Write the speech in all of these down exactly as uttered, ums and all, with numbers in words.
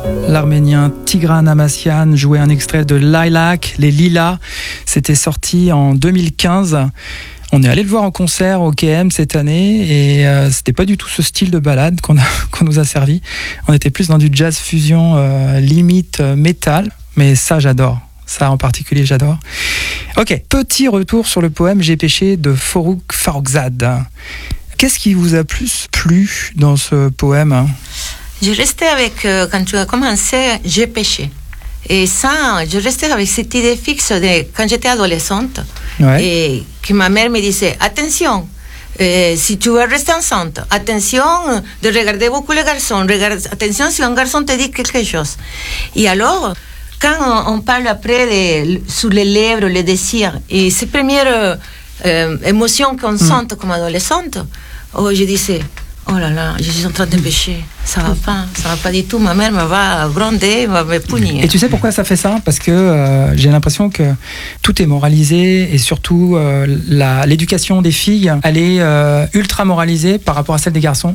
L'Arménien Tigran Amassian jouait un extrait de Lilac, Les Lilas. C'était sorti en deux mille quinze. On est allé le voir en concert au K M cette année et euh, c'était pas du tout ce style de balade qu'on, a, qu'on nous a servi. On était plus dans du jazz fusion, euh, limite euh, métal, mais ça j'adore. Ça en particulier j'adore. Ok, petit retour sur le poème J'ai péché de Forough Farrokhzad. Qu'est-ce qui vous a plus plu dans ce poème ? Je restais avec, euh, quand tu as commencé, J'ai péché. Et ça, je restais avec cette idée fixe de quand j'étais adolescente, ouais. Et que ma mère me disait, attention, euh, si tu veux rester enceinte, attention de regarder beaucoup les garçons, regarde, attention si un garçon te dit quelque chose. Et alors, quand on, on parle après de, sur les lèvres, les désirs, et ces premières euh, émotions qu'on mm. sent comme adolescente, oh, je disais, oh là là, je suis en train de pécher. Ça va pas, ça va pas du tout. Ma mère me va gronder, va me punir. Et tu sais pourquoi ça fait ça ? Parce que euh, j'ai l'impression que tout est moralisé et surtout euh, la, l'éducation des filles, elle est euh, ultra moralisée par rapport à celle des garçons.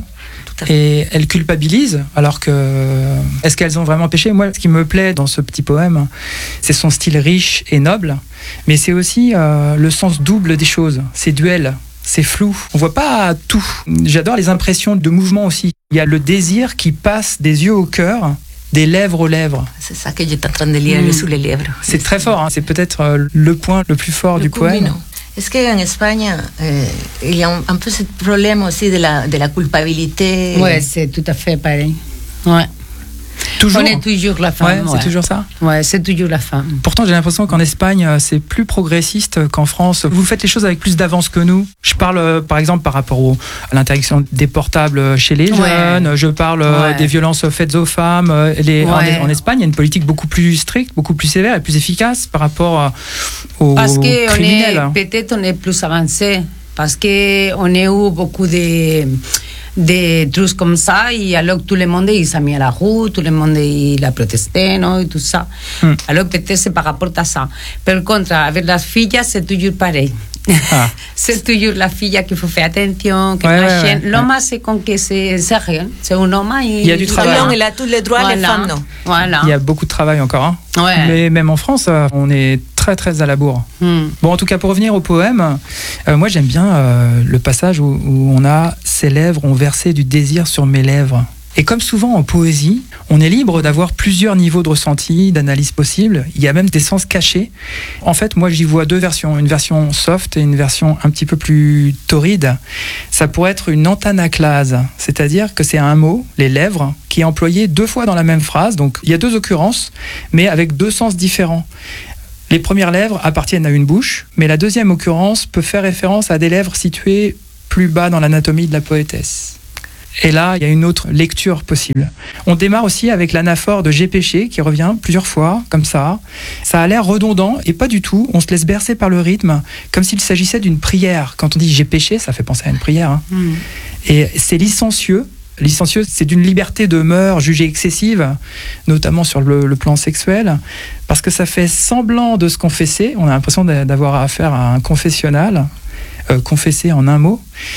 Et elles culpabilisent, alors que est-ce qu'elles ont vraiment péché ? Moi, ce qui me plaît dans ce petit poème, c'est son style riche et noble, mais c'est aussi euh, le sens double des choses, ces duels. C'est flou, on voit pas tout. J'adore les impressions de mouvement aussi. Il y a le désir qui passe des yeux au cœur, des lèvres aux lèvres. C'est ça que j'étais en train de lire, mmh. sous les lèvres. C'est très fort, hein. C'est peut-être le point le plus fort le du poème. Non. Est-ce qu'en Espagne, euh, il y a un, un peu ce problème aussi de la, de la culpabilité ? Oui, c'est tout à fait pareil. Ouais. Toujours. On est toujours la femme. Ouais, ouais. C'est toujours ça. Ouais, c'est toujours la femme. Pourtant, j'ai l'impression qu'en Espagne, c'est plus progressiste qu'en France. Vous faites les choses avec plus d'avance que nous. Je parle, euh, par exemple, par rapport au, à l'interdiction des portables chez les ouais. jeunes. Je parle euh, ouais. des violences faites aux femmes. Les, ouais. en, en Espagne, il y a une politique beaucoup plus stricte, beaucoup plus sévère et plus efficace par rapport à, aux parce que criminels. On est, peut-être on est plus avancé. Parce qu'on a eu beaucoup de... des trucs comme ça, et alors tout le monde il s'est mis à la rue, tout le monde il a protesté, non, et tout ça. Mm. Alors peut-être c'est par rapport à ça. Par contre, avec las filles, c'est toujours pareil. Ah. C'est toujours la fille qu'il faut faire attention, que ouais, ouais, ouais, l'homme ouais. c'est comme que c'est, c'est rien, c'est un homme. Il, il y a du travail. L'homme il a tous les droits, voilà. Les femmes non. Voilà. Il y a beaucoup de travail encore. Hein. Ouais. Mais même en France, on est très très à la bourre. Hmm. Bon, en tout cas, pour revenir au poème, euh, moi j'aime bien euh, le passage où, où on a « Ces lèvres ont versé du désir sur mes lèvres ». Et comme souvent en poésie, on est libre d'avoir plusieurs niveaux de ressenti, d'analyse possible. Il y a même des sens cachés. En fait, moi, j'y vois deux versions. Une version soft et une version un petit peu plus torride. Ça pourrait être une antanaclase, c'est-à-dire que c'est un mot, les lèvres, qui est employé deux fois dans la même phrase. Donc, il y a deux occurrences, mais avec deux sens différents. Les premières lèvres appartiennent à une bouche, mais la deuxième occurrence peut faire référence à des lèvres situées plus bas dans l'anatomie de la poétesse. Et là, il y a une autre lecture possible. On démarre aussi avec l'anaphore de J'ai péché, qui revient plusieurs fois, comme ça. Ça a l'air redondant, et pas du tout. On se laisse bercer par le rythme, comme s'il s'agissait d'une prière. Quand on dit J'ai péché, ça fait penser à une prière. Hein. Mmh. Et c'est licencieux. Licencieux, c'est d'une liberté de mœurs jugée excessive, notamment sur le, le plan sexuel, parce que ça fait semblant de se confesser. On a l'impression d'avoir affaire à un confessionnal, euh, confessé en un mot.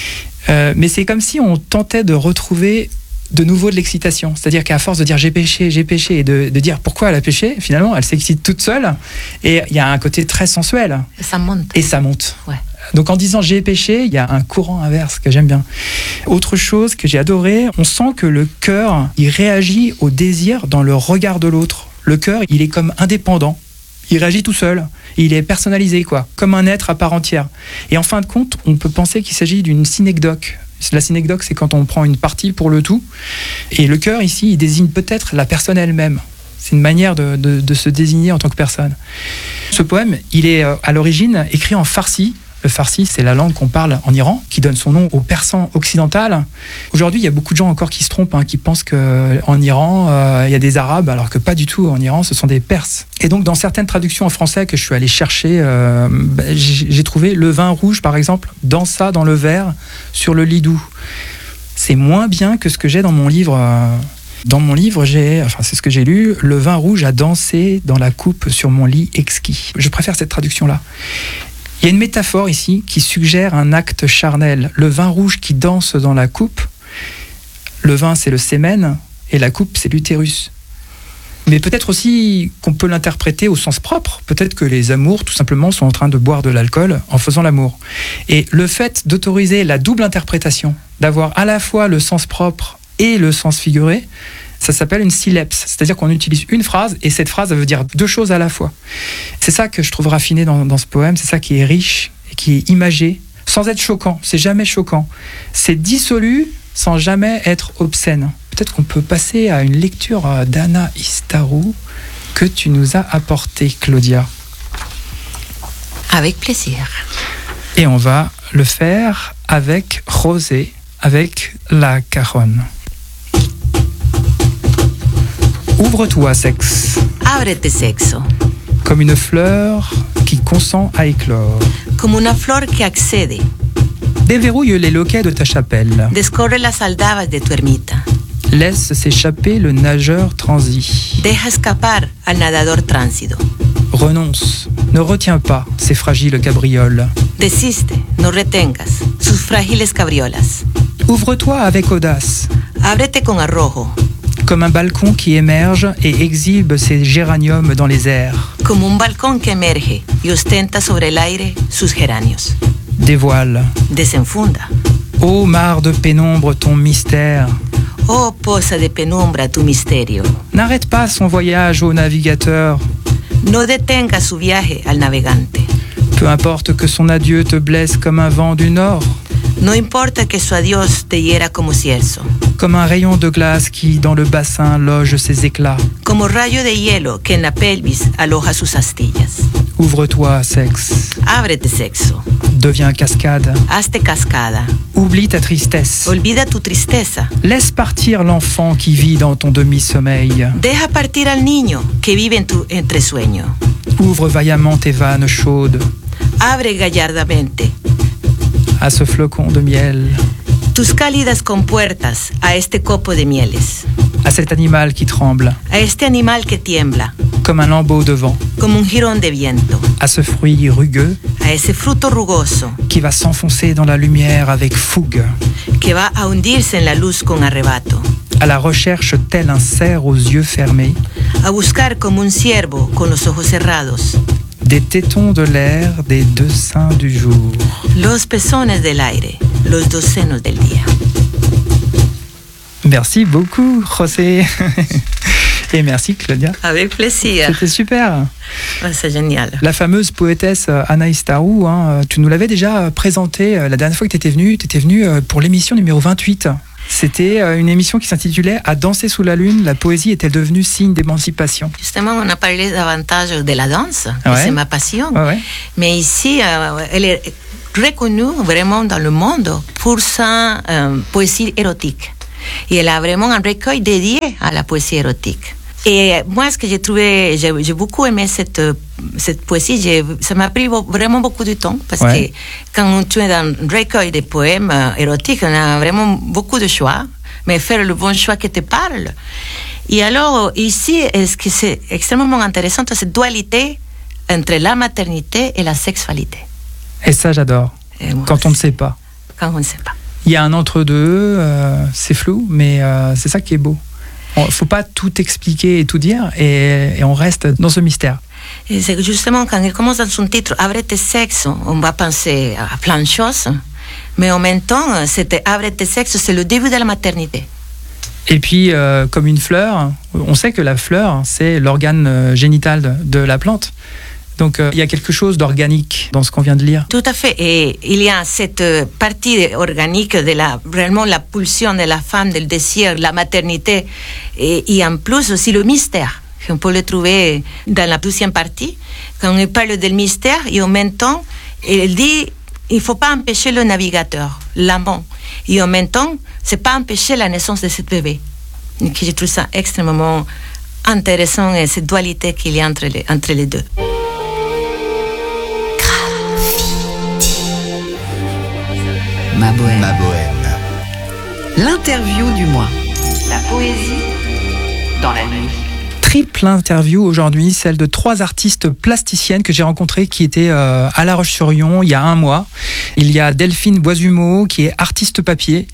Euh, mais c'est comme si on tentait de retrouver de nouveau de l'excitation. C'est-à-dire qu'à force de dire j'ai péché, j'ai péché, et de, de dire pourquoi elle a péché, finalement, elle s'excite toute seule. Et il y a un côté très sensuel. Et ça monte. Et ça monte. Ouais. Donc en disant j'ai péché, il y a un courant inverse que j'aime bien. Autre chose que j'ai adoré, on sent que le cœur, il réagit au désir dans le regard de l'autre. Le cœur, il est comme indépendant. Il réagit tout seul. Il est personnalisé, quoi, comme un être à part entière. Et en fin de compte, on peut penser qu'il s'agit d'une synecdoque. La synecdoque, c'est quand on prend une partie pour le tout. Et le cœur, ici, il désigne peut-être la personne elle-même. C'est une manière de, de, de se désigner en tant que personne. Ce poème, il est à l'origine écrit en farsi. Le farsi, c'est la langue qu'on parle en Iran, qui donne son nom au persan occidental. Aujourd'hui, il y a beaucoup de gens encore qui se trompent, hein, qui pensent qu'en Iran, euh, il y a des Arabes, alors que pas du tout. En Iran, ce sont des Perses. Et donc, dans certaines traductions en français que je suis allé chercher, euh, bah, j'ai trouvé le vin rouge, par exemple, dansa dans le verre sur le lit doux. C'est moins bien que ce que j'ai dans mon livre. Euh, Dans mon livre, j'ai, enfin c'est ce que j'ai lu, le vin rouge a dansé dans la coupe sur mon lit exquis. Je préfère cette traduction-là. Il y a une métaphore ici qui suggère un acte charnel. Le vin rouge qui danse dans la coupe, le vin c'est le sémen et la coupe c'est l'utérus. Mais peut-être aussi qu'on peut l'interpréter au sens propre. Peut-être que les amours, tout simplement, sont en train de boire de l'alcool en faisant l'amour. Et le fait d'autoriser la double interprétation, d'avoir à la fois le sens propre et le sens figuré, ça s'appelle une sylepse. C'est-à-dire qu'on utilise une phrase et cette phrase, ça veut dire deux choses à la fois. C'est ça que je trouve raffiné dans, dans ce poème. C'est ça qui est riche et qui est imagé, sans être choquant. C'est jamais choquant. C'est dissolu sans jamais être obscène. Peut-être qu'on peut passer à une lecture d'Anaïstaru que tu nous as apporté, Claudia. Avec plaisir. Et on va le faire avec José, avec la caronne. Ouvre-toi, sexe. Ábrete, sexo. Comme une fleur qui consent à éclore. Como una flor que accede. Déverrouille les loquets de ta chapelle. Descorre las aldabas de tu ermita. Laisse s'échapper le nageur transi. Deja escapar al nadador tránsito. Renonce, ne retiens pas ces fragiles cabrioles. Desiste, no retengas sus frágiles cabriolas. Ouvre-toi avec audace. Ábrete con arrojo. Comme un balcon qui émerge et exhibe ses géraniums dans les airs. Como un balcón que emerge y ostenta sobre el aire sus geranios. Dévoile. Desenfunda. Ô mare de pénombre ton mystère. Oh poza de penumbra tu misterio. N'arrête pas son voyage au navigateur. No detenga su viaje al navegante. Peu importe que son adieu te blesse comme un vent du nord. No importa que su adiós te hiera como cierzo. Comme un rayon de glace qui, dans le bassin, loge ses éclats. Como rayo de hielo que en la pelvis aloja sus astillas. Ouvre-toi, sexe. Ábrete, sexo. Deviens cascade. Hazte cascada. Oublie ta tristesse. Olvida tu tristeza. Laisse partir l'enfant qui vit dans ton demi-sommeil. Deja partir al niño que vive en tu entresueño. Ouvre vaillamment tes vannes chaudes. Abre gallardamente à ce flocon de miel. Tus cálidas compuertas a este copo de mieles. À cet animal qui tremble. A este animal que tiembla. Comme un lambeau de vent. Como un jirón de viento. À ce fruit rugueux. A ese fruto rugoso. Qui va s'enfoncer dans la lumière avec fougue. Que va a hundirse en la luz con arrebato. À la recherche tel un cerf aux yeux fermés. A buscar como un ciervo con los ojos cerrados. Des tétons de l'air, des deux seins du jour. Los pezones del aire, los dos senos del día. Merci beaucoup, José. Et merci, Claudia. Avec plaisir. C'était super. Ouais, c'est génial. La fameuse poétesse Anaïstaru, hein, tu nous l'avais déjà présentée la dernière fois que tu étais venue. Tu étais venue pour l'émission numéro vingt-huit. C'était une émission qui s'intitulait « À danser sous la lune, la poésie est-elle devenue signe d'émancipation ?» Justement, on a parlé davantage de la danse, ouais. C'est ma passion. Ouais, ouais. Mais ici, euh, elle est reconnue vraiment dans le monde pour sa euh, poésie érotique. Et elle a vraiment un recueil dédié à la poésie érotique. Et moi, ce que j'ai trouvé, j'ai, j'ai beaucoup aimé cette, cette poésie. J'ai, ça m'a pris vraiment beaucoup de temps parce ouais. que quand tu es dans un recueil de poèmes érotiques, on a vraiment beaucoup de choix, mais faire le bon choix qui te parle. Et alors, ici, ce qui c'est extrêmement intéressant, c'est cette dualité entre la maternité et la sexualité. Et ça, j'adore. Et moi, quand on ne sait pas. Quand on ne sait pas. Il y a un entre-deux, euh, c'est flou, mais euh, c'est ça qui est beau. Il ne faut pas tout expliquer et tout dire, et, et on reste dans ce mystère. Et c'est justement, quand il commence dans son titre, Ábrete sexo, on va penser à plein de choses, mais en même temps, c'était Ábrete sexo, c'est le début de la maternité. Et puis, euh, comme une fleur, on sait que la fleur, c'est l'organe génital de, de la plante. Donc, euh, il y a quelque chose d'organique dans ce qu'on vient de lire. Tout à fait. Et il y a cette partie organique de la, vraiment la pulsion de la femme, du désir, la maternité. Et, et en plus aussi le mystère, qu'on peut le trouver dans la deuxième partie, quand il parle du mystère, et en même temps, il dit, il ne faut pas empêcher le navigateur, l'amant. Et en même temps, ce n'est pas empêcher la naissance de ce bébé. Et je trouve ça extrêmement intéressant, et cette dualité qu'il y a entre les, entre les deux. Ma bohème. Ma bohème. L'interview du mois. La poésie dans la nuit. Triple interview aujourd'hui, celle de trois artistes plasticiennes que j'ai rencontrées qui étaient euh, à La Roche-sur-Yon il y a un mois. Il y a Delphine Boisumeau qui est artiste papier,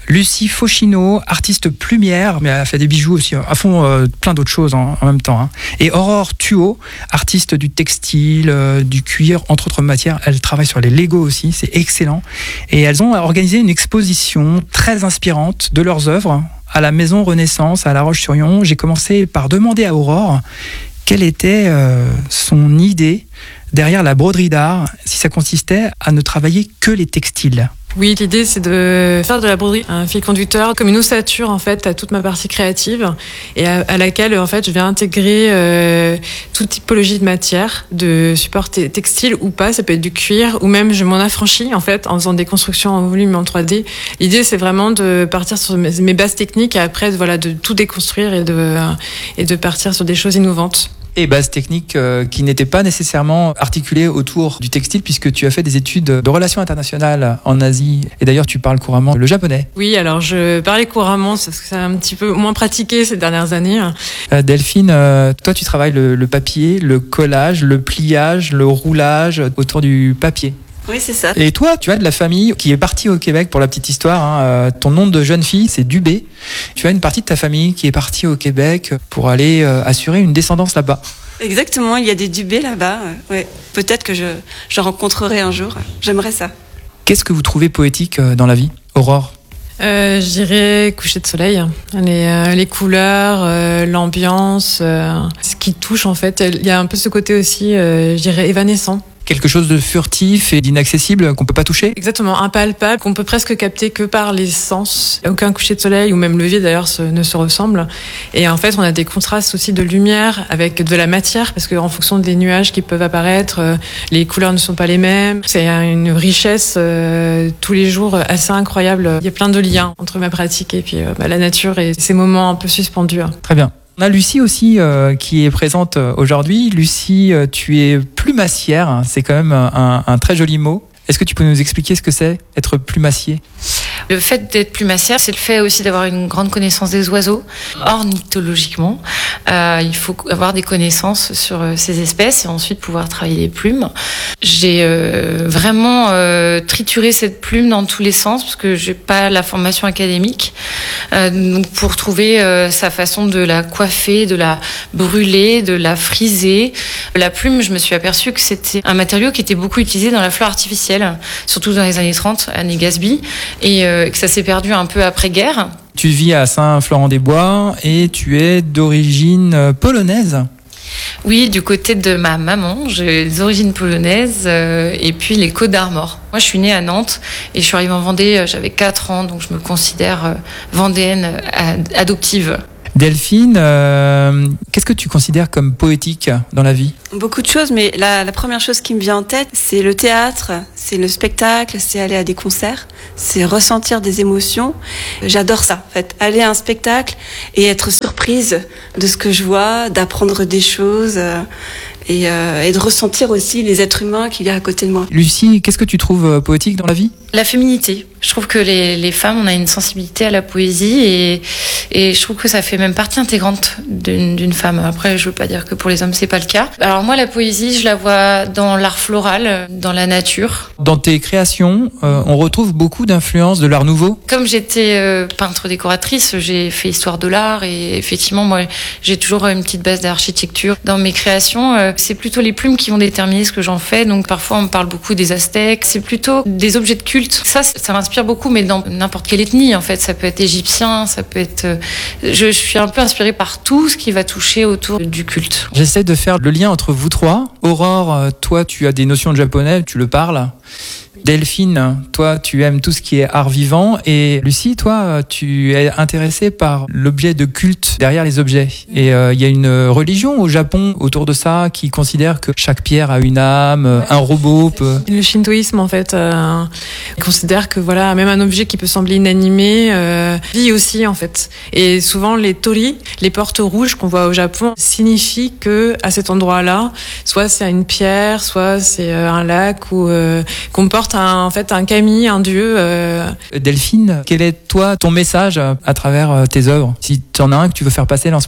Lucie Fauchino, artiste plumière, mais elle a fait des bijoux aussi, à fond, euh, plein d'autres choses en, en même temps. Hein. Et Aurore Thuot, artiste du textile, euh, du cuir, entre autres matières. Elle travaille sur les Legos aussi, c'est excellent. Et elles ont organisé une exposition très inspirante de leurs œuvres à la Maison Renaissance à La Roche-sur-Yon. J'ai commencé par demander à Aurore quelle était euh, son idée derrière la broderie d'art, si ça consistait à ne travailler que les textiles. Oui, l'idée c'est de faire de la broderie un fil conducteur comme une ossature en fait à toute ma partie créative et à, à laquelle en fait je vais intégrer euh, toute typologie de matière, de support t- textile ou pas, ça peut être du cuir ou même je m'en affranchis en fait en faisant des constructions en volume en trois D. L'idée c'est vraiment de partir sur mes, mes bases techniques et après voilà de tout déconstruire et de et de partir sur des choses innovantes. Et base technique euh, qui n'était pas nécessairement articulée autour du textile puisque tu as fait des études de relations internationales en Asie et d'ailleurs tu parles couramment le japonais. Oui, alors je parlais couramment parce que c'est un petit peu moins pratiqué ces dernières années. Euh, Delphine, euh, toi tu travailles le, le papier, le collage, le pliage, le roulage autour du papier. Oui, c'est ça. Et toi, tu as de la famille qui est partie au Québec pour la petite histoire. Hein. Euh, ton nom de jeune fille, c'est Dubé. Tu as une partie de ta famille qui est partie au Québec pour aller euh, assurer une descendance là-bas. Exactement, il y a des Dubé là-bas. Ouais. Peut-être que je, je rencontrerai un jour. J'aimerais ça. Qu'est-ce que vous trouvez poétique dans la vie, Aurore ? Euh, je dirais coucher de soleil, les, euh, les couleurs, euh, l'ambiance, euh, ce qui touche en fait. Il y a un peu ce côté aussi, euh, je dirais, évanescent. Quelque chose de furtif et d'inaccessible qu'on peut pas toucher ? Exactement, impalpable, qu'on peut presque capter que par les sens. Aucun coucher de soleil ou même lever d'ailleurs se, ne se ressemble. Et en fait, on a des contrastes aussi de lumière avec de la matière parce qu'en fonction des nuages qui peuvent apparaître, euh, les couleurs ne sont pas les mêmes. C'est une richesse euh, tous les jours assez incroyable. Il y a plein de liens entre ma pratique et puis euh, bah, la nature et ces moments un peu suspendus. Très bien. On a Lucie aussi euh, qui est présente aujourd'hui. Lucie, euh, tu es plumassière, c'est quand même un, un très joli mot. Est-ce que tu peux nous expliquer ce que c'est, être plumassier ? Le fait d'être plumassière, c'est le fait aussi d'avoir une grande connaissance des oiseaux. Ornithologiquement, euh, il faut avoir des connaissances sur ces espèces et ensuite pouvoir travailler les plumes. J'ai euh, vraiment euh, trituré cette plume dans tous les sens parce que j'ai pas la formation académique. Euh, donc pour trouver euh, sa façon de la coiffer, de la brûler, de la friser. La plume, je me suis aperçue que c'était un matériau qui était beaucoup utilisé dans la fleur artificielle, surtout dans les années trente, années Gatsby, et euh, que ça s'est perdu un peu après-guerre. Tu vis à Saint-Florent-des-Bois et tu es d'origine polonaise. Oui, du côté de ma maman, j'ai des origines polonaises euh, et puis les Côtes d'Armor. Moi, je suis née à Nantes et je suis arrivée en Vendée, euh, j'avais quatre ans, donc je me considère euh, vendéenne euh, adoptive. Delphine, euh, qu'est-ce que tu considères comme poétique dans la vie ? Beaucoup de choses, mais la, la première chose qui me vient en tête, c'est le théâtre, c'est le spectacle, c'est aller à des concerts, c'est ressentir des émotions. J'adore ça, en fait, aller à un spectacle et être surprise de ce que je vois, d'apprendre des choses euh, et, euh, et de ressentir aussi les êtres humains qu'il y a à côté de moi. Lucie, qu'est-ce que tu trouves poétique dans la vie ? La féminité. Je trouve que les, les femmes, on a une sensibilité à la poésie et, et je trouve que ça fait même partie intégrante d'une, d'une femme. Après, je veux pas dire que pour les hommes, c'est pas le cas. Alors moi, la poésie, je la vois dans l'art floral, dans la nature. Dans tes créations, euh, on retrouve beaucoup d'influences de l'art nouveau. Comme j'étais euh, peintre décoratrice, j'ai fait histoire de l'art et effectivement, moi, j'ai toujours une petite base d'architecture. Dans mes créations, euh, c'est plutôt les plumes qui vont déterminer ce que j'en fais. Donc parfois, on me parle beaucoup des Aztèques. C'est plutôt des objets de culte. Ça, ça m'inspire beaucoup, mais dans n'importe quelle ethnie, en fait. Ça peut être égyptien, ça peut être... Euh, je, je suis un peu inspirée par tout ce qui va toucher autour du culte. J'essaie de faire le lien entre vous trois. Aurore, toi, tu as des notions de japonais, tu le parles. Delphine, toi, tu aimes tout ce qui est art vivant. Et Lucie, toi, tu es intéressée par l'objet de culte derrière les objets. Et il euh, y a une religion au Japon autour de ça qui considère que chaque pierre a une âme, ouais, un robot peut... Le shintoïsme, en fait, euh, considère que voilà, même un objet qui peut sembler inanimé euh, vit aussi, en fait. Et souvent, les torii, les portes rouges qu'on voit au Japon, signifient que à cet endroit-là, soit c'est une pierre, soit c'est un lac ou euh, qu'on porte un, en fait un kami, un dieu. Euh... Delphine, quel est toi ton message à travers tes œuvres, si tu en as un que tu veux faire passer là en ce moment?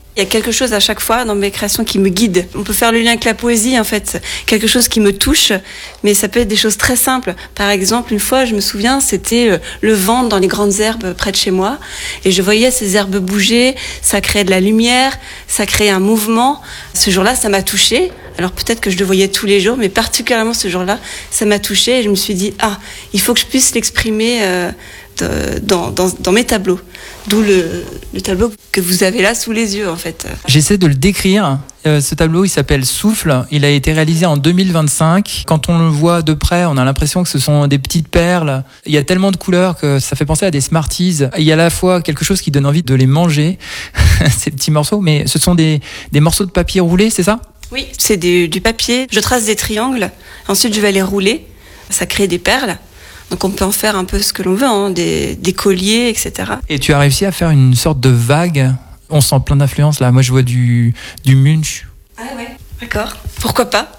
Il y a quelque chose à chaque fois dans mes créations qui me guide. On peut faire le lien avec la poésie, en fait. Quelque chose qui me touche, mais ça peut être des choses très simples. Par exemple, une fois, je me souviens, c'était le vent dans les grandes herbes près de chez moi. Et je voyais ces herbes bouger, ça créait de la lumière, ça créait un mouvement. Ce jour-là, ça m'a touchée. Alors peut-être que je le voyais tous les jours, mais particulièrement ce jour-là, ça m'a touchée. Et je me suis dit, ah, il faut que je puisse l'exprimer euh, Dans, dans, dans mes tableaux. D'où le, le tableau que vous avez là sous les yeux, en fait. J'essaie de le décrire. Euh, ce tableau, il s'appelle Souffle. Il a été réalisé en deux mille vingt-cinq. Quand on le voit de près, on a l'impression que ce sont des petites perles. Il y a tellement de couleurs que ça fait penser à des Smarties. Il y a à la fois quelque chose qui donne envie de les manger, ces petits morceaux, mais ce sont des, des morceaux de papier roulés, c'est ça ? Oui, c'est des, du papier. Je trace des triangles. Ensuite, je vais les rouler. Ça crée des perles. Donc on peut en faire un peu ce que l'on veut, hein, des, des colliers, et cetera. Et tu as réussi à faire une sorte de vague. On sent plein d'influences là. Moi je vois du, du Munch. Ah ouais, d'accord. Pourquoi pas.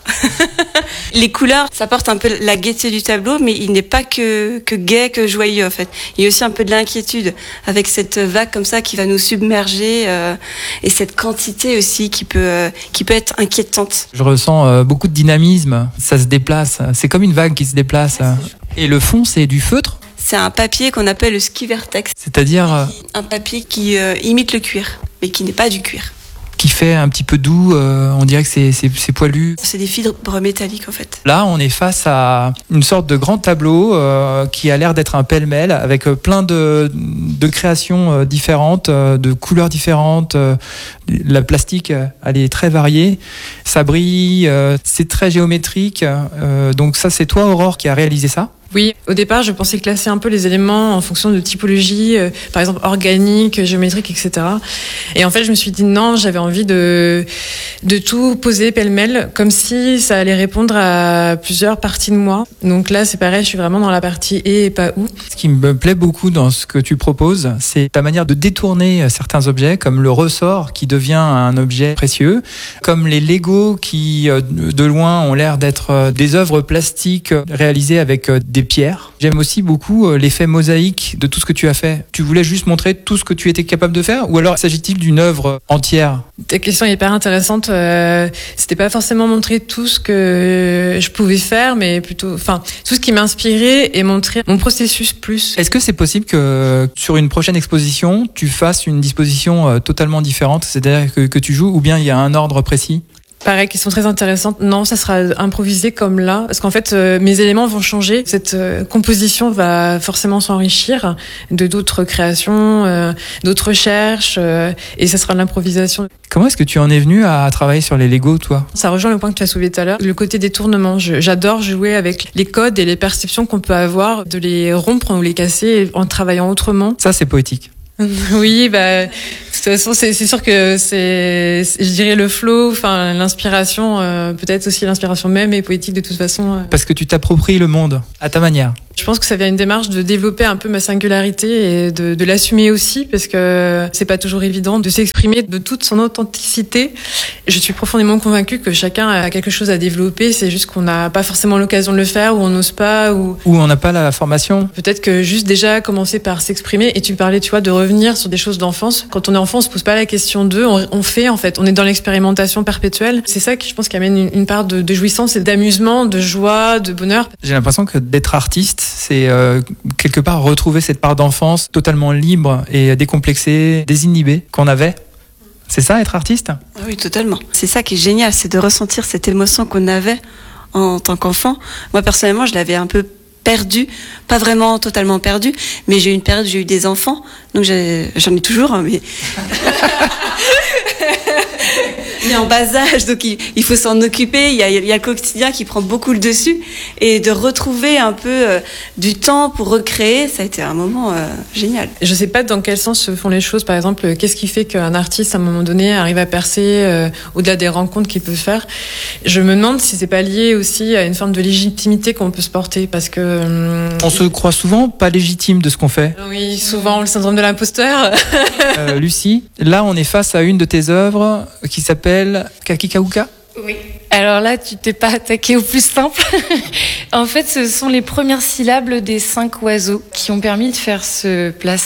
Les couleurs, ça porte un peu la gaieté du tableau, mais il n'est pas que, que gai, que joyeux en fait. Il y a aussi un peu de l'inquiétude avec cette vague comme ça qui va nous submerger euh, et cette quantité aussi qui peut, euh, qui peut être inquiétante. Je ressens euh, beaucoup de dynamisme. Ça se déplace. C'est comme une vague qui se déplace. Ah, et le fond, c'est du feutre ? C'est un papier qu'on appelle le ski vertex. C'est-à-dire euh... un papier qui euh, imite le cuir, mais qui n'est pas du cuir. Qui fait un petit peu doux, euh, on dirait que c'est, c'est, c'est poilu. C'est des fibres métalliques en fait. Là, on est face à une sorte de grand tableau euh, qui a l'air d'être un pêle-mêle avec plein de, de créations euh, différentes, euh, de couleurs différentes. Euh, la plastique, elle est très variée. Ça brille, euh, c'est très géométrique. Euh, donc ça, c'est toi, Aurore, qui a réalisé ça ? Oui, au départ, je pensais classer un peu les éléments en fonction de typologie, euh, par exemple organique, géométrique, et cetera. Et en fait, je me suis dit non, j'avais envie de de tout poser pêle-mêle, comme si ça allait répondre à plusieurs parties de moi. Donc là, c'est pareil, je suis vraiment dans la partie et, et pas où. Ce qui me plaît beaucoup dans ce que tu proposes, c'est ta manière de détourner certains objets, comme le ressort qui devient un objet précieux, comme les Lego qui, de loin, ont l'air d'être des œuvres plastiques réalisées avec des pierres. J'aime aussi beaucoup l'effet mosaïque de tout ce que tu as fait. Tu voulais juste montrer tout ce que tu étais capable de faire, ou alors s'agit-il d'une œuvre entière ? Ta question est hyper intéressante. Euh, c'était pas forcément montrer tout ce que je pouvais faire, mais plutôt, enfin, tout ce qui m'inspirait et montrer mon processus plus. Est-ce que c'est possible que sur une prochaine exposition, tu fasses une disposition totalement différente, c'est-à-dire que, que tu joues, ou bien il y a un ordre précis ? Pareil, question très intéressante. Non, ça sera improvisé comme là, parce qu'en fait, euh, mes éléments vont changer. Cette euh, composition va forcément s'enrichir de d'autres créations, euh, d'autres recherches, euh, et ça sera de l'improvisation. Comment est-ce que tu en es venu à travailler sur les Lego, toi ? Ça rejoint le point que tu as soulevé tout à l'heure, le côté détournement. Je, j'adore jouer avec les codes et les perceptions qu'on peut avoir, de les rompre ou les casser en travaillant autrement. Ça, c'est poétique. Oui, bah, de toute façon, c'est, c'est sûr que c'est, c'est, je dirais le flow, enfin, l'inspiration, euh, peut-être aussi l'inspiration même est poétique de toute façon. Euh. Parce que tu t'appropries le monde à ta manière. Je pense que ça vient une démarche de développer un peu ma singularité et de, de l'assumer aussi, parce que c'est pas toujours évident de s'exprimer de toute son authenticité. Je suis profondément convaincue que chacun a quelque chose à développer, c'est juste qu'on n'a pas forcément l'occasion de le faire, ou on n'ose pas, ou... Ou on n'a pas la formation. Peut-être que juste déjà commencer par s'exprimer, et tu parlais, tu vois, de revenir sur des choses d'enfance. Quand on est enfant, on se pose pas la question d'eux, on, on fait en fait, on est dans l'expérimentation perpétuelle. C'est ça qui, je pense, qui amène une, une part de, de jouissance et d'amusement, de joie, de bonheur. J'ai l'impression que d'être artiste, c'est euh, quelque part retrouver cette part d'enfance totalement libre et décomplexée, désinhibée qu'on avait. C'est ça, être artiste ? Oui, totalement. C'est ça qui est génial, c'est de ressentir cette émotion qu'on avait en tant qu'enfant. Moi, personnellement, je l'avais un peu perdue, pas vraiment totalement perdue, mais j'ai eu une période où j'ai eu des enfants, donc j'ai, j'en ai toujours, hein, mais... mais en bas âge, donc il, il faut s'en occuper, il y, a, il y a le quotidien qui prend beaucoup le dessus, et de retrouver un peu euh, du temps pour recréer, ça a été un moment euh, génial. Je sais pas dans quel sens se font les choses, par exemple, qu'est-ce qui fait qu'un artiste à un moment donné arrive à percer euh, au-delà des rencontres qu'il peut faire. Je me demande si c'est pas lié aussi à une forme de légitimité qu'on peut se porter, parce que... Euh, on se croit souvent pas légitime de ce qu'on fait. Oui, souvent le syndrome de l'imposteur. euh, Lucie, là on est face à une de tes œuvres qui s'appelle Kakikauka. Oui. Alors là, tu t'es pas attaqué au plus simple. En fait, ce sont les premières syllabes des cinq oiseaux qui ont permis de faire ce plastron.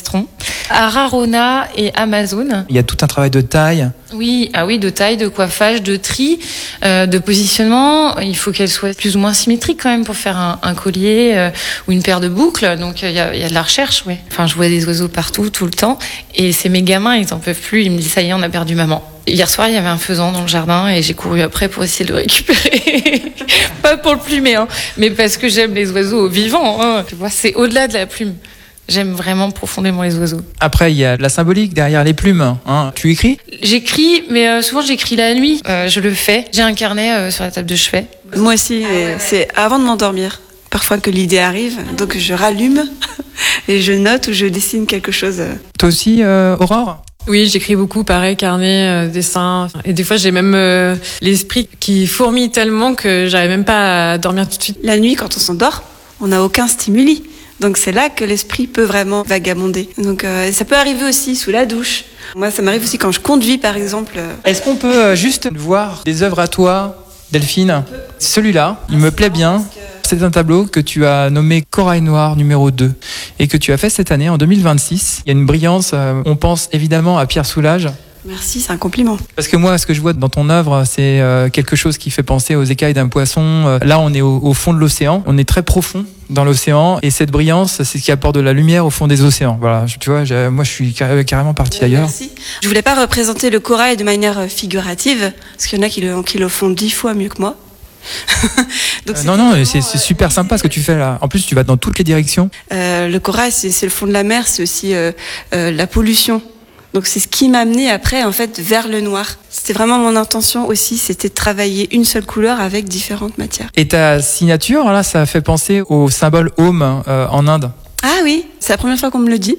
À Rarona et Amazon. Il y a tout un travail de taille. Oui, ah oui, de taille, de coiffage, de tri, euh, de positionnement. Il faut qu'elle soit plus ou moins symétrique quand même pour faire un, un collier euh, ou une paire de boucles. Donc il y a, y a de la recherche, oui. Enfin, je vois des oiseaux partout, tout le temps. Et c'est mes gamins, ils en peuvent plus. Ils me disent, ça y est, on a perdu maman. Hier soir, il y avait un faisan dans le jardin et j'ai couru après pour essayer de le récupérer. Pas pour le plumer, hein, mais parce que j'aime les oiseaux vivants. Hein. Tu vois, c'est au-delà de la plume. J'aime vraiment profondément les oiseaux. Après, il y a la symbolique derrière les plumes. Hein. Tu écris ? J'écris, mais euh, souvent j'écris la nuit. Euh, je le fais. J'ai un carnet euh, sur la table de chevet. Moi aussi, ah ouais, ouais. C'est avant de m'endormir. Parfois que l'idée arrive, donc je rallume et je note ou je dessine quelque chose. Toi aussi, euh, Aurore ? Oui, j'écris beaucoup, pareil, carnet, euh, dessin. Et des fois, j'ai même euh, l'esprit qui fourmille tellement que j'arrive même pas à dormir tout de suite. La nuit, quand on s'endort, on n'a aucun stimuli. Donc c'est là que l'esprit peut vraiment vagabonder. Donc euh, ça peut arriver aussi sous la douche. Moi, ça m'arrive aussi quand je conduis, par exemple. Est-ce qu'on peut euh, juste voir des œuvres à toi, Delphine ? Celui-là, il me plaît bien. C'est un tableau que tu as nommé Corail Noir numéro deux et que tu as fait cette année, en deux mille vingt-six. Il y a une brillance, euh, on pense évidemment à Pierre Soulages. Merci, c'est un compliment. Parce que moi, ce que je vois dans ton œuvre, c'est euh, quelque chose qui fait penser aux écailles d'un poisson. Euh, là, on est au, au fond de l'océan, on est très profond dans l'océan, et cette brillance, c'est ce qui apporte de la lumière au fond des océans. Voilà, tu vois, moi, je suis car- carrément parti euh, ailleurs. Merci. Je voulais pas représenter le corail de manière figurative, parce qu'il y en a qui le, qui le font dix fois mieux que moi. Donc, euh, non, non, c'est, c'est super sympa ce que tu fais là. En plus, tu vas dans toutes les directions. Euh, le corail, c'est, c'est le fond de la mer, c'est aussi euh, euh, la pollution. Donc c'est ce qui m'a amené après en fait vers le noir. C'était vraiment mon intention aussi, c'était de travailler une seule couleur avec différentes matières. Et ta signature là, ça fait penser au symbole Om euh, en Inde. Ah oui, c'est la première fois qu'on me le dit.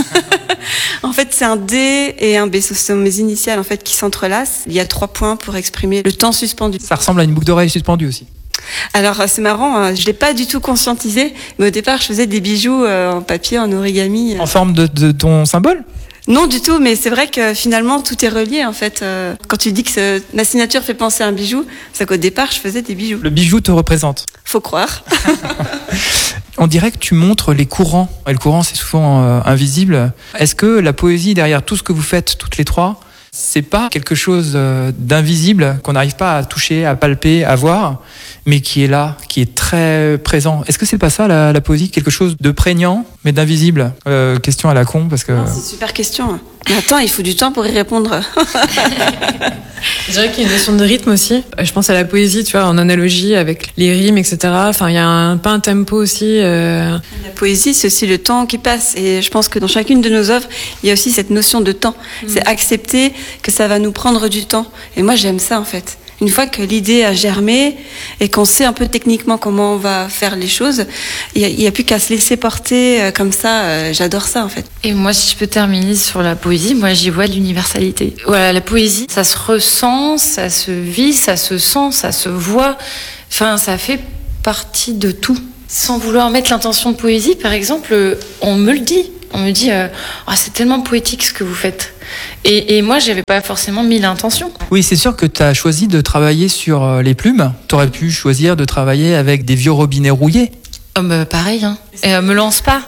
En fait, c'est un D et un B, ce sont mes initiales en fait qui s'entrelacent. Il y a trois points pour exprimer le temps suspendu. Ça ressemble à une boucle d'oreille suspendue aussi. Alors c'est marrant, je l'ai pas du tout conscientisé, mais au départ je faisais des bijoux en papier, en origami. En forme de, de ton symbole ? Non du tout, mais c'est vrai que finalement tout est relié en fait. Euh, quand tu dis que ce, ma signature fait penser à un bijou, c'est qu'au départ je faisais des bijoux. Le bijou te représente ? Faut croire. On dirait que tu montres les courants, et le courant c'est souvent euh, invisible. Est-ce que la poésie derrière tout ce que vous faites toutes les trois, c'est pas quelque chose euh, d'invisible qu'on n'arrive pas à toucher, à palper, à voir, mais qui est là, qui est très présent. Est-ce que c'est pas ça la, la poésie, quelque chose de prégnant mais d'invisible ? euh, Question à la con parce que. Non, c'est une super question. Mais attends, il faut du temps pour y répondre. Je dirais qu'il y a une notion de rythme aussi. Je pense à la poésie, tu vois, en analogie avec les rimes, et cetera. Enfin, il y a un, pas un tempo aussi. Euh... La poésie, c'est aussi le temps qui passe. Et je pense que dans chacune de nos œuvres, il y a aussi cette notion de temps. Mmh. C'est accepter que ça va nous prendre du temps. Et moi, j'aime ça, en fait. Une fois que l'idée a germé et qu'on sait un peu techniquement comment on va faire les choses, il n'y a, a plus qu'à se laisser porter euh, comme ça. Euh, j'adore ça, en fait. Et moi, si je peux terminer sur la poésie, moi, j'y vois de l'universalité. Voilà, la poésie, ça se ressent, ça se vit, ça se sent, ça se voit. Enfin, ça fait partie de tout. Sans vouloir mettre l'intention de poésie, par exemple, on me le dit. On me dit, euh, oh, c'est tellement poétique ce que vous faites. Et, et moi, j'avais pas forcément mis l'intention. Oui, c'est sûr que tu as choisi de travailler sur euh, les plumes. Tu aurais pu choisir de travailler avec des vieux robinets rouillés. Oh, bah, pareil, hein. Et, euh, me lance pas.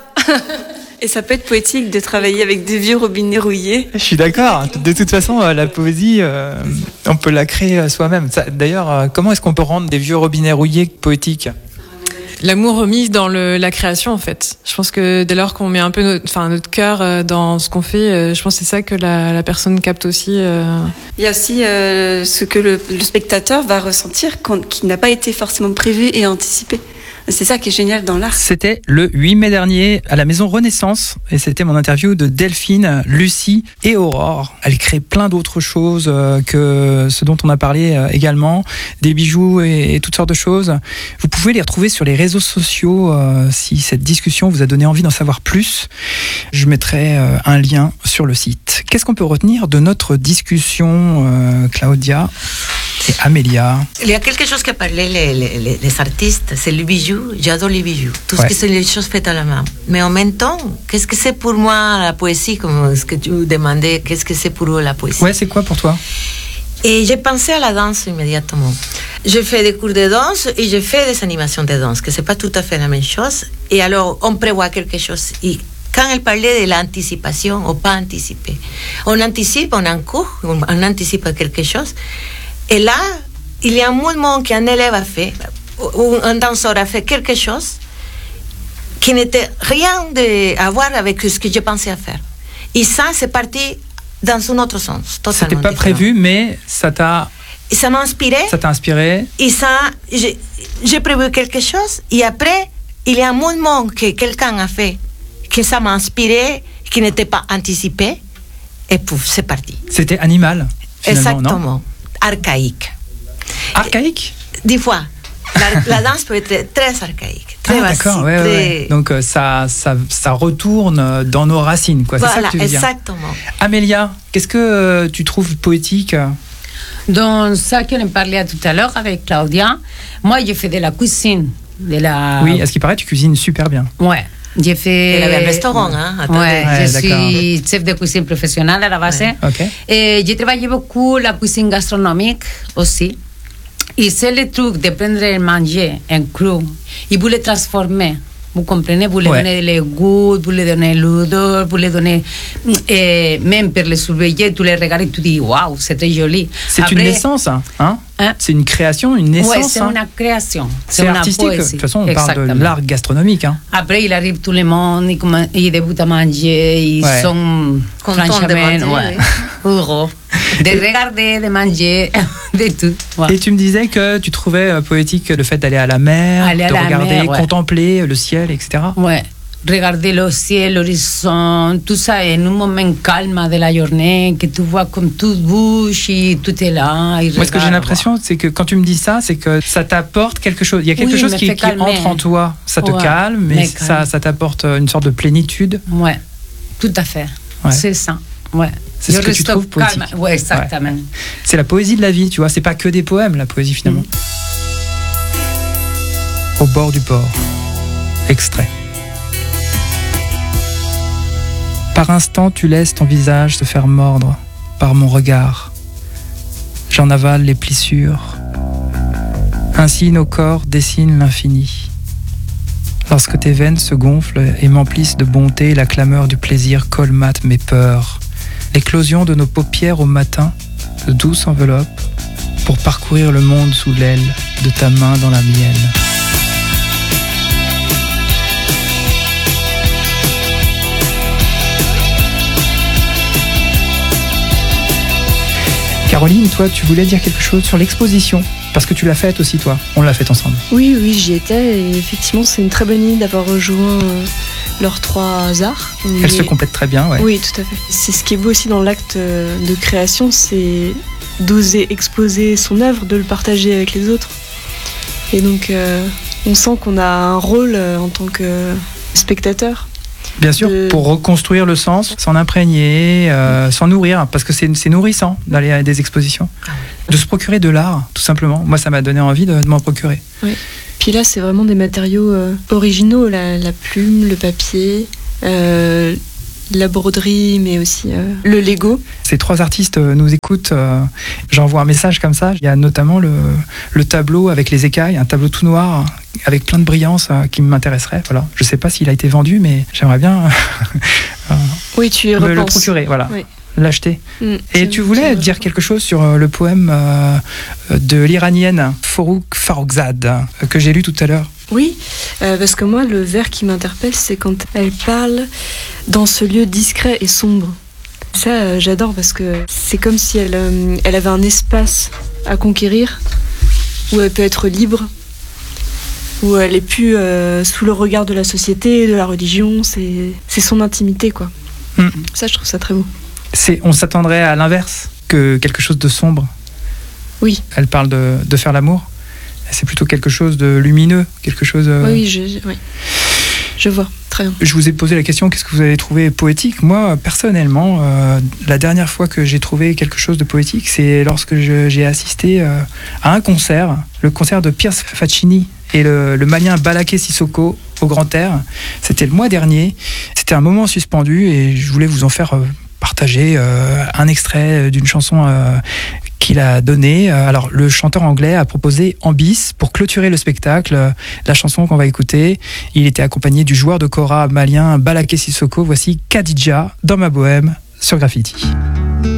Et ça peut être poétique de travailler avec des vieux robinets rouillés. Je suis d'accord. De toute façon, euh, la poésie, euh, on peut la créer euh, soi-même. Ça, d'ailleurs, euh, comment est-ce qu'on peut rendre des vieux robinets rouillés poétiques ? L'amour remis dans le, la création, en fait. Je pense que dès lors qu'on met un peu notre, enfin, notre cœur dans ce qu'on fait, je pense que c'est ça que la, la personne capte aussi. Euh... Il y a aussi euh, ce que le, le spectateur va ressentir qui n'a pas été forcément prévu et anticipé. C'est ça qui est génial dans l'art. C'était le huit mai dernier à la Maison Renaissance et c'était mon interview de Delphine, Lucie et Aurore. Elle crée plein d'autres choses que ce dont on a parlé également, des bijoux et, et toutes sortes de choses. Vous pouvez les retrouver sur les réseaux sociaux euh, si cette discussion vous a donné envie d'en savoir plus. Je mettrai euh, un lien sur le site. Qu'est-ce qu'on peut retenir de notre discussion, euh, Claudia et Amélia? Il y a quelque chose qu'a parlé les, les, les artistes, c'est le bijou. J'adore les bijoux, tout ouais. ce qui sont les choses faites à la main. Mais en même temps, qu'est-ce que c'est pour moi la poésie, comme ce que tu demandais, qu'est-ce que c'est pour eux la poésie? Ouais, c'est quoi pour toi? Et j'ai pensé à la danse immédiatement. J'ai fait des cours de danse et j'ai fait des animations de danse, que c'est pas tout à fait la même chose. Et alors, on prévoit quelque chose. Et quand elle parlait de l'anticipation ou pas anticiper. On anticipe, on en cours, on anticipe quelque chose. Et là, il y a un mouvement qu'un élève a fait, ou un danseur a fait quelque chose qui n'était rien de, à voir avec ce que je pensais à faire. Et ça, c'est parti dans un autre sens, totalement C'était pas différent. prévu, mais ça t'a... Et ça m'a inspiré. Ça t'a inspiré. Et ça, j'ai, j'ai prévu quelque chose. Et après, il y a un mouvement que quelqu'un a fait, que ça m'a inspiré, qui n'était pas anticipé. Et pouf, c'est parti. C'était animal, finalement, Exactement. non? Archaïque. Archaïque? Des fois. La, la danse peut être très archaïque. Très Ah, d'accord, basique, ouais, très... ouais. Donc euh, ça, ça, ça retourne dans nos racines, quoi. C'est Voilà, ça que tu veux dire. exactement. Amélia, qu'est-ce que euh, tu trouves poétique? Dans ça qu'on parlait tout à l'heure avec Claudia, moi, j'ai fait de la cuisine. De la... Oui, à ce qui paraît, tu cuisines super bien. Ouais. J'ai fait... Elle avait un restaurant, hein? Attendez. Ouais, Ouais, je d'accord. suis chef de cuisine professionnelle à la base. Ouais. Ok. Et j'ai travaillé beaucoup la cuisine gastronomique aussi. Et c'est le truc de prendre le manger en cru et vous le transformer. Vous comprenez? Vous lui Ouais. donnez le goût, vous lui donnez l'odeur, vous lui donnez. Et même pour les surveiller, tu les regardes et tu dis waouh, c'est très joli. C'est Après, une naissance, hein, hein Hein? C'est une création, une naissance. Ouais, c'est hein. une création. C'est une artistique. De poésie. toute façon, on parle de Exactement. l'art gastronomique. Hein. Après, il arrive tout le monde, ils, commen- ils débutent à manger, ils Ouais. sont Contents de franchement manger, ouais, heureux de regarder, de manger, de tout. Ouais. Et tu me disais que tu trouvais euh, poétique le fait d'aller à la mer, Aller à de la regarder, mer, ouais. contempler le ciel, et cetera. Ouais. Regarder le ciel, l'horizon, tout ça en un moment calme de la journée, que tu vois comme tout bouge et tout est là. et Moi, ce que j'ai regarde, l'impression, c'est que quand tu me dis ça, c'est que ça t'apporte quelque chose. Il y a quelque Oui, chose me qui, fait qui calmer. entre en toi. Ça te Ouais, calme, mais me ça, calme. ça t'apporte une sorte de plénitude. Ouais, tout à fait. Ouais. C'est ça. Ouais. C'est ce Je que tu reste trouves poétique. calme. Ouais, exactement. Ouais. C'est la poésie de la vie, tu vois. C'est pas que des poèmes, la poésie, finalement. Mm. Au bord du port. Extrait. Par instant, tu laisses ton visage se faire mordre par mon regard. J'en avale les plissures. Ainsi, nos corps dessinent l'infini. Lorsque tes veines se gonflent et m'emplissent de bonté, la clameur du plaisir colmate mes peurs. L'éclosion de nos paupières au matin, de douce enveloppe, pour parcourir le monde sous l'aile de ta main dans la mienne. Caroline, toi, tu voulais dire quelque chose sur l'exposition, parce que tu l'as faite aussi, toi. On l'a faite ensemble. Oui, oui, j'y étais et effectivement, c'est une très bonne idée d'avoir rejoint euh, leurs trois arts. Elle Mais- se complète très bien, ouais. Oui, tout à fait. C'est ce qui est beau aussi dans l'acte euh, de création, c'est d'oser exposer son œuvre, de le partager avec les autres. Et donc, euh, on sent qu'on a un rôle euh, en tant que spectateur. Bien sûr, de- pour reconstruire le sens, s'en imprégner, euh, s'en nourrir, parce que c'est c'est nourrissant d'aller à des expositions. De se procurer de l'art, tout simplement. Moi, ça m'a donné envie de, de m'en procurer. Puis là, c'est vraiment des matériaux euh, originaux, la, la plume, le papier, euh, la broderie, mais aussi euh, le Lego. Ces trois artistes euh, nous écoutent. euh, J'envoie un message comme ça. Il y a notamment le, le tableau avec les écailles, un tableau tout noir avec plein de brillance euh, qui m'intéresserait. Voilà. Je ne sais pas s'il a été vendu, mais j'aimerais bien euh, Oui, tu y me le repenses. procurer. Voilà. Oui. L'acheter. Mm, Et c'est- tu voulais c'est- dire quelque chose sur euh, le poème euh, de l'iranienne Forough Farrokhzad euh, que j'ai lu tout à l'heure. Oui, euh, parce que moi, le vers qui m'interpelle, c'est quand elle parle dans ce lieu discret et sombre. Ça, euh, j'adore parce que c'est comme si elle, euh, elle avait un espace à conquérir où elle peut être libre, où elle est plus euh, sous le regard de la société, de la religion. C'est, c'est son intimité, quoi. Mm. Ça, je trouve ça très beau. C'est, on s'attendrait à l'inverse, que quelque chose de sombre. Oui. Elle parle de, de faire l'amour. C'est plutôt quelque chose de lumineux, quelque chose. euh, Oui, oui, je, je- oui. je vois. Très bien. Je vous ai posé la question, qu'est-ce que vous avez trouvé poétique? Moi, personnellement, euh, la dernière fois que j'ai trouvé quelque chose de poétique, c'est lorsque je- j'ai assisté euh, à un concert, le concert de Pierce Faccini et le, le malien Balaké Sissoko au Grand Air. C'était le mois dernier. C'était un moment suspendu et je voulais vous en faire euh, partager euh, un extrait d'une chanson euh, qu'il a donné. Alors, le chanteur anglais a proposé En bis pour clôturer le spectacle. La chanson qu'on va écouter, il était accompagné du joueur de kora malien Balaké Sissoko. Voici Khadija dans Ma Bohème sur Graffiti.